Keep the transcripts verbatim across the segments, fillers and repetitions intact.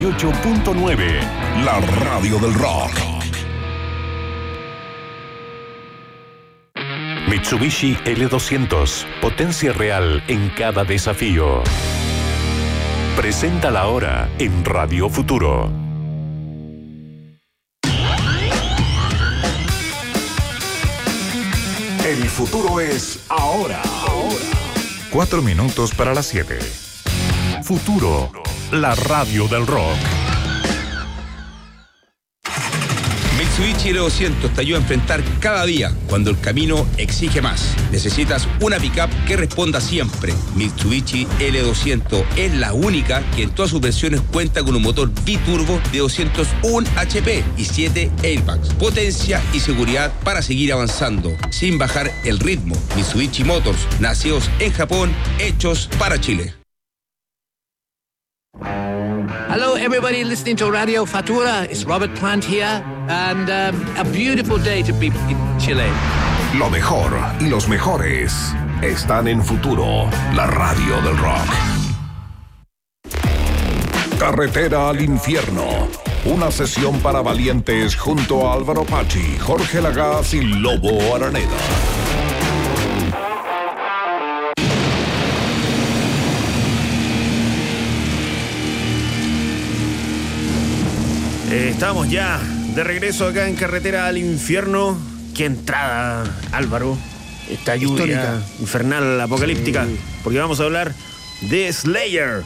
ocho punto nueve, la radio del rock. Mitsubishi L doscientos, potencia real en cada desafío. Presenta la hora en Radio Futuro. El futuro es ahora. Ahora. Cuatro minutos para las siete. Futuro, la radio del rock. Mitsubishi L doscientos te ayuda a enfrentar cada día cuando el camino exige más. Necesitas una pickup que responda siempre. Mitsubishi L doscientos es la única que en todas sus versiones cuenta con un motor biturbo de doscientos uno H P y siete airbags. Potencia y seguridad para seguir avanzando sin bajar el ritmo. Mitsubishi Motors, nacidos en Japón, hechos para Chile. Hello, everybody listening to Radio Futura. It's Robert Plant here, and um, a beautiful day to be in Chile. Lo mejor y los mejores están en Futuro, la radio del rock. Carretera al infierno. Una sesión para valientes junto a Álvaro Pachi, Jorge Lagaz y Lobo Araneda. Estamos ya de regreso acá en Carretera al Infierno. Qué entrada, Álvaro. Esta lluvia histórica, infernal, apocalíptica. Sí. Porque vamos a hablar de Slayer.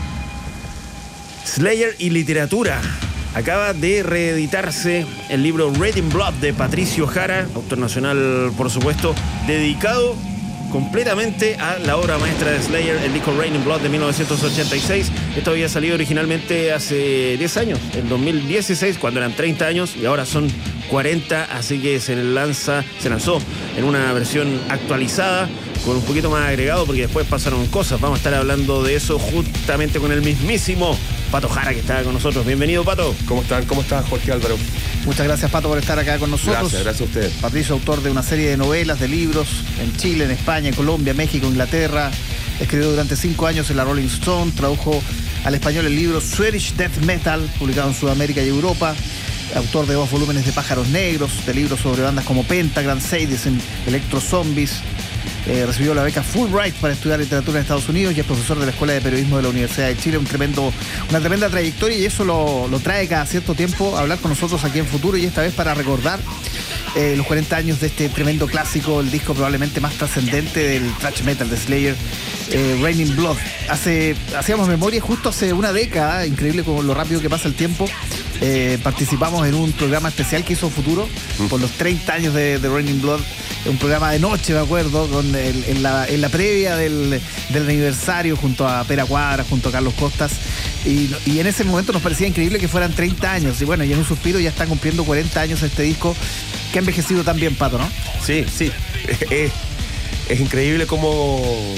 Slayer y literatura. Acaba de reeditarse el libro Red in Blood de Patricio Jara, autor nacional, por supuesto, dedicado completamente a la obra maestra de Slayer, el disco Red in Blood de mil novecientos ochenta y seis. Esto había salido originalmente hace diez años, en dos mil dieciséis, cuando eran treinta años, y ahora son cuarenta, así que se lanza, se lanzó en una versión actualizada, con un poquito más agregado, porque después pasaron cosas. Vamos a estar hablando de eso justamente con el mismísimo Pato Jara, que está con nosotros. Bienvenido, Pato. ¿Cómo están? ¿Cómo estás, Jorge Álvaro? Muchas gracias, Pato, por estar acá con nosotros. Gracias, gracias a usted. Patricio, autor de una serie de novelas, de libros, en Chile, en España, en Colombia, México, Inglaterra. Escribió durante cinco años en la Rolling Stone, tradujo al español el libro Swedish Death Metal, publicado en Sudamérica y Europa. Autor de dos volúmenes de Pájaros Negros, de libros sobre bandas como Pentagram, Sadism, Electro Zombies. Eh, recibió la beca Fulbright para estudiar literatura en Estados Unidos y es profesor de la Escuela de Periodismo de la Universidad de Chile. Un tremendo, una tremenda trayectoria, y eso lo, lo trae cada cierto tiempo a hablar con nosotros aquí en Futuro, y esta vez para recordar eh, los cuarenta años de este tremendo clásico, el disco probablemente más trascendente del thrash metal de Slayer, eh, Red in Blood. Hace, hacíamos memoria justo hace una década, increíble como lo rápido que pasa el tiempo. Eh, participamos en un programa especial que hizo Futuro mm. por los treinta años de, de Red in Blood, un programa de noche, me acuerdo, con el, en, la, en la previa del, del aniversario, junto a Pera Cuadra, junto a Carlos Costas, y, y en ese momento nos parecía increíble que fueran treinta años, y bueno, y en un suspiro ya están cumpliendo cuarenta años este disco, que ha envejecido tan bien, Pato, ¿no? Sí, sí, es, es increíble cómo,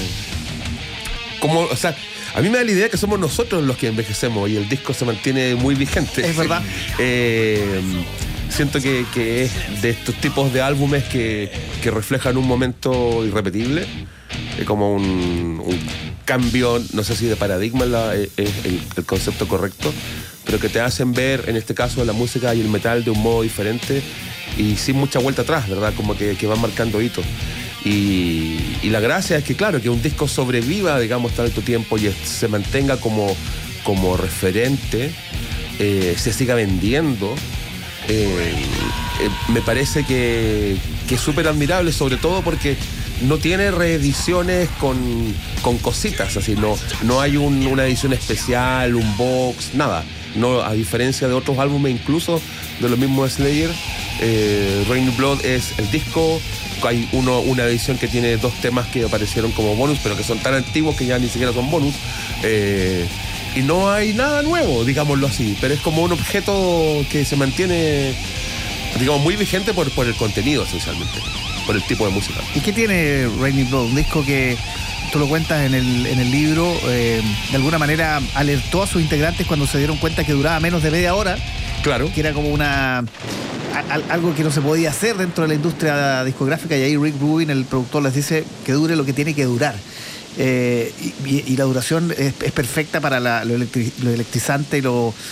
cómo, o sea, a mí me da la idea que somos nosotros los que envejecemos y el disco se mantiene muy vigente. Es verdad. eh, siento que, que es de estos tipos de álbumes que, que reflejan un momento irrepetible, eh, como un, un cambio, no sé si de paradigma la, es el, el concepto correcto, pero que te hacen ver, en este caso, la música y el metal de un modo diferente y sin mucha vuelta atrás, ¿verdad? Como que, que van marcando hitos. Y, y la gracia es que, claro, que un disco sobreviva, digamos, tanto tiempo y se mantenga como, como referente, eh, se siga vendiendo. Eh, eh, me parece que, que es súper admirable, sobre todo porque no tiene reediciones con, con cositas, así, no, no hay un, una edición especial, un box, nada. No, a diferencia de otros álbumes, incluso de lo mismo de Slayer, eh, Red in Blood es el disco. Hay uno, una edición que tiene dos temas que aparecieron como bonus, pero que son tan antiguos que ya ni siquiera son bonus. Eh, y no hay nada nuevo, digámoslo así, pero es como un objeto que se mantiene, digamos, muy vigente por, por el contenido, esencialmente, por el tipo de música. ¿Y qué tiene Red in Blood? Un disco que tú lo cuentas en el, en el libro, eh, de alguna manera alertó a sus integrantes cuando se dieron cuenta que duraba menos de media hora. Claro. Que era como una... algo que no se podía hacer dentro de la industria discográfica, y ahí Rick Rubin, el productor, les dice que dure lo que tiene que durar. Eh, y, y la duración es, es perfecta para la, lo, electri, lo electrizante y lo,